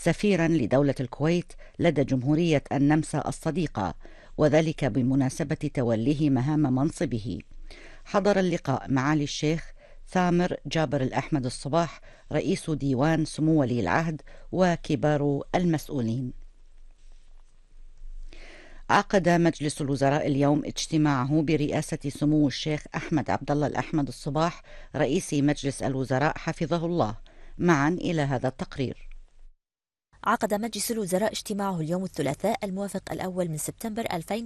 سفيرا لدولة الكويت لدى جمهورية النمسا الصديقة، وذلك بمناسبة توليه مهام منصبه. حضر اللقاء معالي الشيخ ثامر جابر الأحمد الصباح رئيس ديوان سمو ولي العهد وكبار المسؤولين. عقد مجلس الوزراء اليوم اجتماعه برئاسة سمو الشيخ أحمد عبد الله الأحمد الصباح رئيس مجلس الوزراء حفظه الله. معا إلى هذا التقرير. عقد مجلس الوزراء اجتماعه اليوم الثلاثاء الموافق الأول من سبتمبر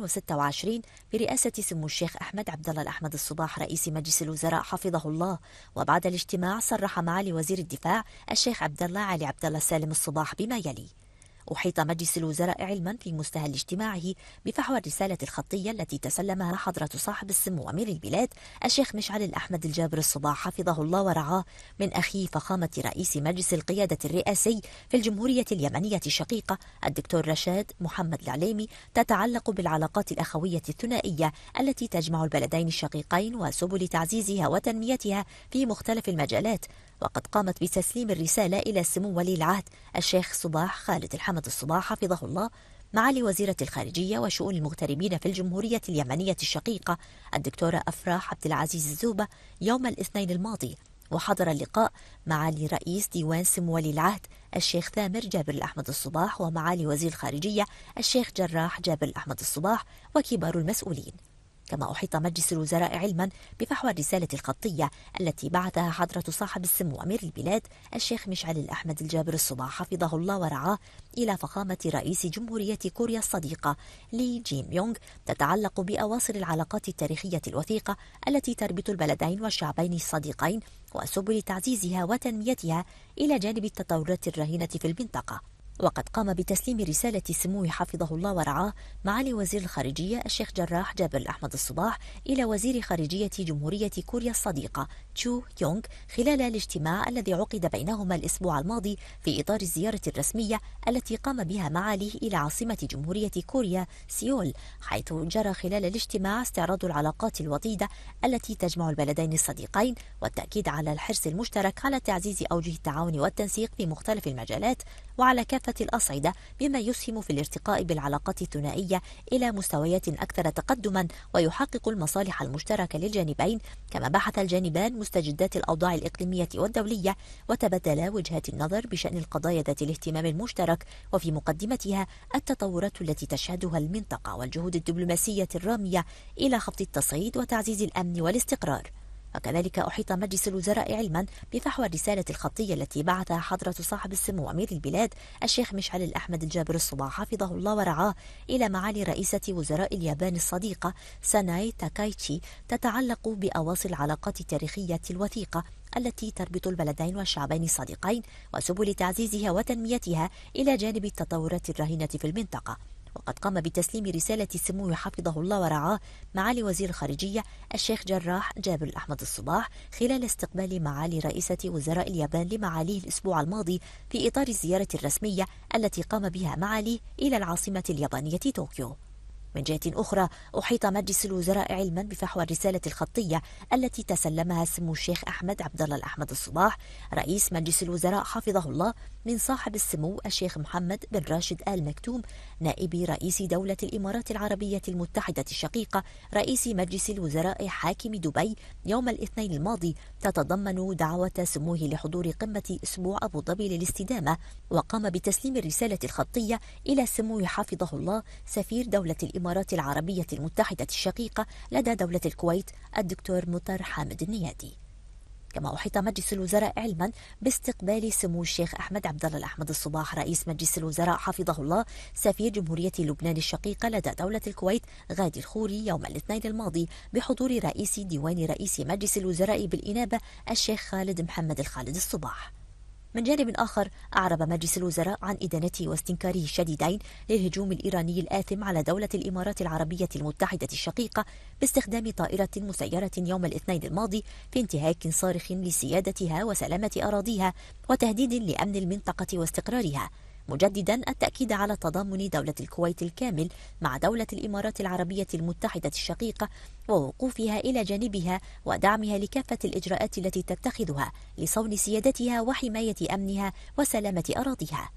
2026 برئاسة سمو الشيخ أحمد عبد الله الأحمد الصباح رئيس مجلس الوزراء حفظه الله. وبعد الاجتماع صرح معالي وزير الدفاع الشيخ عبد الله علي عبد الله سالم الصباح بما يلي: أحيط مجلس الوزراء علما في مستهل اجتماعه بفحوى الرسالة الخطية التي تسلمها حضرة صاحب السمو أمير البلاد الشيخ مشعل الأحمد الجابر الصباح حفظه الله ورعاه من أخيه فخامة رئيس مجلس القيادة الرئاسي في الجمهورية اليمنية الشقيقة الدكتور رشاد محمد العليمي، تتعلق بالعلاقات الأخوية الثنائية التي تجمع البلدين الشقيقين وسبل تعزيزها وتنميتها في مختلف المجالات. وقد قامت بتسليم الرسالة إلى سمو ولي العهد الشيخ صباح خالد الحمد الصباح حفظه الله معالي وزيرة الخارجية وشؤون المغتربين في الجمهورية اليمنية الشقيقة الدكتورة أفراح عبد العزيز الزوبة يوم الاثنين الماضي. وحضر اللقاء معالي رئيس ديوان سمو ولي العهد الشيخ ثامر جابر الأحمد الصباح ومعالي وزير الخارجية الشيخ جراح جابر الأحمد الصباح وكبار المسؤولين. كما أحيط مجلس الوزراء علما بفحوى الرسالة الخطية التي بعثها حضرة صاحب السمو أمير البلاد الشيخ مشعل الأحمد الجابر الصباح حفظه الله ورعاه إلى فخامة رئيس جمهورية كوريا الصديقة لي جين يونغ، تتعلق بأواصر العلاقات التاريخية الوثيقة التي تربط البلدين والشعبين الصديقين وسبل تعزيزها وتنميتها إلى جانب التطورات الراهنة في المنطقة. وقد قام بتسليم رسالة سموه حفظه الله ورعاه معالي وزير الخارجية الشيخ جراح جابر الأحمد الصباح إلى وزير خارجية جمهورية كوريا الصديقة تشو يونغ خلال الاجتماع الذي عقد بينهما الأسبوع الماضي في إطار الزيارة الرسمية التي قام بها معاليه إلى عاصمة جمهورية كوريا سيول، حيث جرى خلال الاجتماع استعراض العلاقات الوطيدة التي تجمع البلدين الصديقين والتأكيد على الحرص المشترك على تعزيز أوجه التعاون والتنسيق في مختلف المجالات وعلى كافة الأصعدة، بما يسهم في الارتقاء بالعلاقات الثنائية إلى مستويات أكثر تقدما ويحقق المصالح المشتركة للجانبين. كما بحث الجانبان مستجدات الأوضاع الإقليمية والدولية وتبادلا وجهات النظر بشأن القضايا ذات الاهتمام المشترك، وفي مقدمتها التطورات التي تشهدها المنطقة والجهود الدبلوماسية الرامية إلى خفض التصعيد وتعزيز الأمن والاستقرار. وكذلك أحيط مجلس الوزراء علما بفحوى الرسالة الخطية التي بعثها حضرة صاحب السمو أمير البلاد الشيخ مشعل الأحمد الجابر الصباح حفظه الله ورعاه إلى معالي رئيسة وزراء اليابان الصديقة ساناي تاكايتشي، تتعلق بأواصر العلاقات التاريخية الوثيقة التي تربط البلدين والشعبين الصديقين وسبل تعزيزها وتنميتها إلى جانب التطورات الراهنة في المنطقة. وقد قام بتسليم رسالة سموه حفظه الله ورعاه معالي وزير الخارجية الشيخ جراح جابر الأحمد الصباح خلال استقبال معالي رئيسة وزراء اليابان لمعاليه الأسبوع الماضي في إطار الزيارة الرسمية التي قام بها معاليه إلى العاصمة اليابانية طوكيو. من جهة أخرى أحيط مجلس الوزراء علما بفحوى الرسالة الخطية التي تسلمها سمو الشيخ أحمد عبد الله الأحمد الصباح رئيس مجلس الوزراء حفظه الله من صاحب السمو الشيخ محمد بن راشد آل مكتوم نائب رئيس دولة الإمارات العربية المتحدة الشقيقة رئيس مجلس الوزراء حاكم دبي يوم الاثنين الماضي، تتضمن دعوة سموه لحضور قمة أسبوع أبو ظبي للاستدامة. وقام بتسليم الرسالة الخطية إلى سموه حفظه الله سفير دولة الإمارات العربية المتحدة الشقيقة لدى دولة الكويت الدكتور مطر حامد النيادي. كما أحيط مجلس الوزراء علما باستقبال سمو الشيخ أحمد عبد الله الأحمد الصباح رئيس مجلس الوزراء حفظه الله سفير جمهورية لبنان الشقيقة لدى دولة الكويت غادي الخوري يوم الاثنين الماضي بحضور رئيس ديوان رئيس مجلس الوزراء بالإنابة الشيخ خالد محمد الخالد الصباح. من جانب آخر أعرب مجلس الوزراء عن إدانته واستنكاره الشديدين للهجوم الإيراني الآثم على دولة الإمارات العربية المتحدة الشقيقة باستخدام طائرة مسيرة يوم الاثنين الماضي في انتهاك صارخ لسيادتها وسلامة أراضيها وتهديد لأمن المنطقة واستقرارها، مجددا التأكيد على تضامن دولة الكويت الكامل مع دولة الإمارات العربية المتحدة الشقيقة ووقوفها إلى جانبها ودعمها لكافة الإجراءات التي تتخذها لصون سيادتها وحماية أمنها وسلامة أراضيها.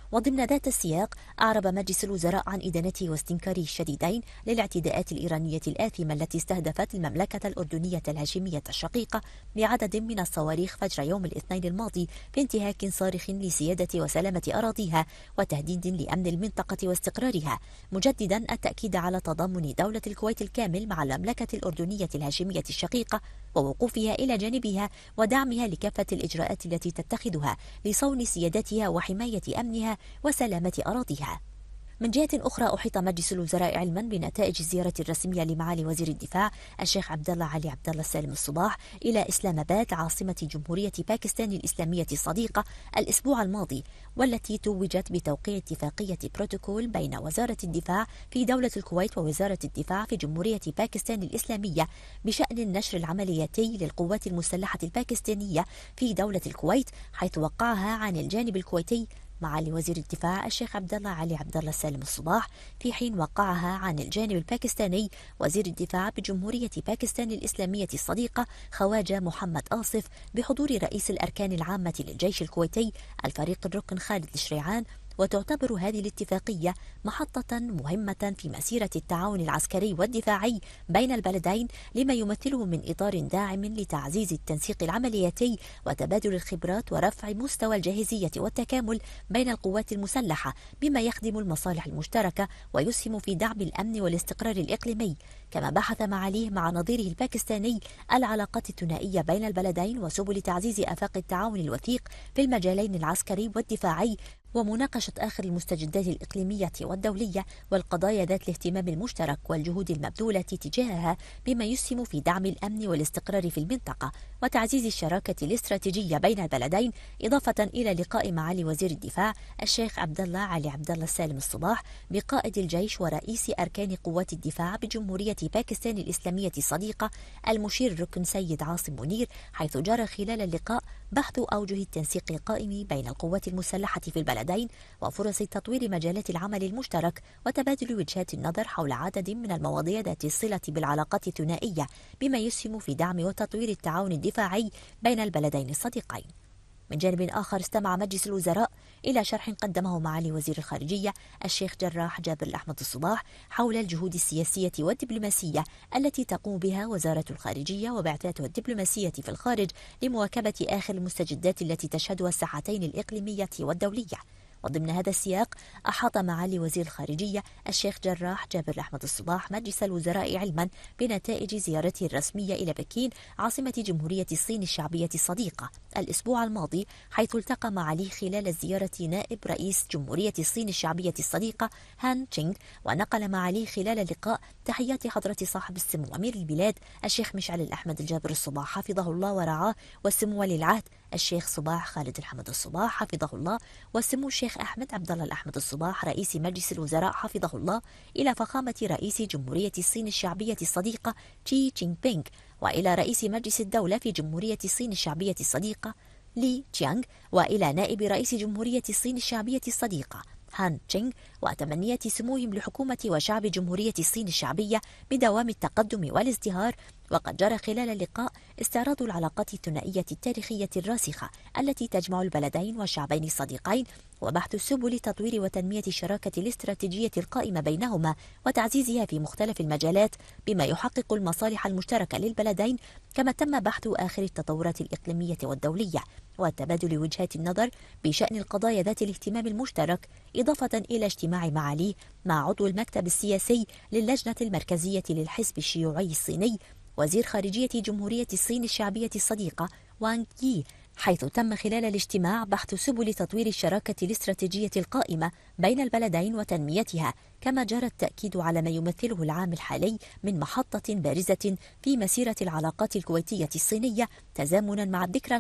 وضمن ذات السياق أعرب مجلس الوزراء عن إدانته واستنكاره الشديدين للاعتداءات الإيرانية الآثمة التي استهدفت المملكة الأردنية الهاشمية الشقيقة بعدد من الصواريخ فجر يوم الاثنين الماضي في انتهاك صارخ لسيادة وسلامة أراضيها وتهديد لأمن المنطقة واستقرارها، مجددا التأكيد على تضامن دولة الكويت الكامل مع المملكة الأردنية الهاشمية الشقيقة ووقوفها إلى جانبها ودعمها لكافة الإجراءات التي تتخذها لصون سيادتها وحماية أمنها وسلامة أراضيها. من جهة أخرى، أحيط مجلس الوزراء علما بنتائج الزيارة الرسمية لمعالي وزير الدفاع الشيخ عبدالله علي عبدالله السالم الصباح إلى إسلام آباد عاصمة جمهورية باكستان الإسلامية الصديقة الأسبوع الماضي، والتي توجت بتوقيع اتفاقية بروتوكول بين وزارة الدفاع في دولة الكويت ووزارة الدفاع في جمهورية باكستان الإسلامية بشأن النشر العملياتي للقوات المسلحة الباكستانية في دولة الكويت، حيث وقعها عن الجانب الكويتي معالي وزير الدفاع الشيخ عبدالله علي عبدالله السالم الصباح، في حين وقعها عن الجانب الباكستاني وزير الدفاع بجمهورية باكستان الإسلامية الصديقة خواجة محمد آصف بحضور رئيس الأركان العامة للجيش الكويتي الفريق الركن خالد الشريعان. وتعتبر هذه الاتفاقية محطة مهمة في مسيرة التعاون العسكري والدفاعي بين البلدين، لما يمثله من إطار داعم لتعزيز التنسيق العملياتي وتبادل الخبرات ورفع مستوى الجاهزية والتكامل بين القوات المسلحة، بما يخدم المصالح المشتركة ويسهم في دعم الأمن والاستقرار الإقليمي. كما بحث معاليه مع نظيره الباكستاني العلاقات الثنائية بين البلدين وسبل تعزيز آفاق التعاون الوثيق في المجالين العسكري والدفاعي، ومناقشة آخر المستجدات الإقليمية والدولية والقضايا ذات الاهتمام المشترك والجهود المبذولة تجاهها، بما يسهم في دعم الأمن والاستقرار في المنطقة وتعزيز الشراكة الاستراتيجية بين البلدين، إضافة إلى لقاء معالي وزير الدفاع الشيخ عبدالله علي عبدالله السالم الصباح بقائد الجيش ورئيس أركان قوات الدفاع بجمهورية باكستان الإسلامية الصديقة المشير الركن سيد عاصم منير، حيث جرى خلال اللقاء بحث أوجه التنسيق القائم بين القوات المسلحة في البلدين وفرص تطوير مجالات العمل المشترك وتبادل وجهات النظر حول عدد من المواضيع ذات الصلة بالعلاقات الثنائية، بما يسهم في دعم وتطوير التعاون الدفاعي بين البلدين الصديقين. من جانب آخر، استمع مجلس الوزراء إلى شرح قدمه معالي وزير الخارجية الشيخ جراح جابر الأحمد الصباح حول الجهود السياسية والدبلوماسية التي تقوم بها وزارة الخارجية وبعثاتها الدبلوماسية في الخارج لمواكبة آخر المستجدات التي تشهدها الساحتين الإقليمية والدولية. وضمن هذا السياق، أحاط معالي وزير الخارجية الشيخ جراح جابر الأحمد الصباح مجلس الوزراء علما بنتائج زيارته الرسمية إلى بكين عاصمة جمهورية الصين الشعبية الصديقة الأسبوع الماضي، حيث التقى معاليه خلال الزيارة نائب رئيس جمهورية الصين الشعبية الصديقة هان تشينغ، ونقل معاليه خلال اللقاء تحيات حضرة صاحب السمو أمير البلاد الشيخ مشعل الأحمد الجابر الصباح حفظه الله ورعاه، والسمو ولي العهد الشيخ صباح خالد الحمد الصباح حفظه الله، والسمو الشيخ أحمد عبد الله الأحمد الصباح رئيس مجلس الوزراء حفظه الله، إلى فخامة رئيس جمهورية الصين الشعبية الصديقة شي جين بينغ، وإلى رئيس مجلس الدولة في جمهورية الصين الشعبية الصديقة لي تشيانغ، وإلى نائب رئيس جمهورية الصين الشعبية الصديقة هان تشينغ، وتمنيات سموهم لحكومة وشعب جمهورية الصين الشعبية بدوام التقدم والازدهار. وقد جرى خلال اللقاء استعراض العلاقات الثنائية التاريخية الراسخة التي تجمع البلدين والشعبين الصديقين، وبحث سبل تطوير وتنمية الشراكة الاستراتيجية القائمة بينهما وتعزيزها في مختلف المجالات بما يحقق المصالح المشتركة للبلدين. كما تم بحث آخر التطورات الإقليمية والدولية وتبادل وجهات النظر بشأن القضايا ذات الاهتمام المشترك، إضافة إلى اجتماع معاليه مع عضو المكتب السياسي للجنة المركزية للحزب الشيوعي الصيني وزير خارجية جمهورية الصين الشعبية الصديقة وانغ يي، حيث تم خلال الاجتماع بحث سبل تطوير الشراكة الاستراتيجية القائمة بين البلدين وتنميتها. كما جرى التأكيد على ما يمثله العام الحالي من محطة بارزة في مسيرة العلاقات الكويتية الصينية، تزامنا مع الذكرى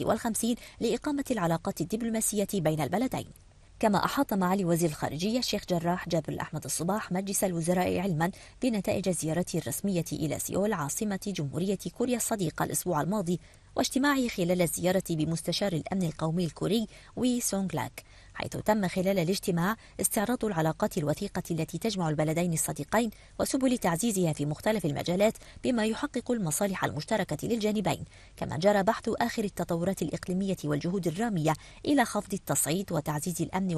55 لإقامة العلاقات الدبلوماسية بين البلدين. كما أحاط معالي وزير الخارجية الشيخ جراح جابر الأحمد الصباح مجلس الوزراء علما بنتائج زيارته الرسمية إلى سيول عاصمة جمهورية كوريا الصديقة الأسبوع الماضي، واجتماعه خلال الزيارة بمستشار الأمن القومي الكوري وي سونغ لاك، حيث تم خلال الاجتماع استعراض العلاقات الوثيقة التي تجمع البلدين الصديقين وسبل تعزيزها في مختلف المجالات بما يحقق المصالح المشتركة للجانبين. كما جرى بحث آخر التطورات الإقليمية والجهود الرامية إلى خفض التصعيد وتعزيز الأمن